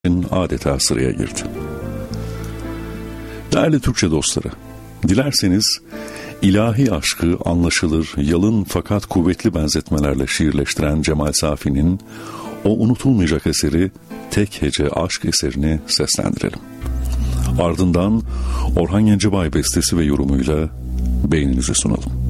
adeta sıraya girdi. Değerli Türkçe dostları, dilerseniz ilahi aşkı anlaşılır, yalın fakat kuvvetli benzetmelerle şiirleştiren Cemal Safi'nin o unutulmayacak eseri Tek Hece Aşk eserini seslendirelim. Ardından Orhan Gencebay bestesi ve yorumuyla beğeninize sunalım.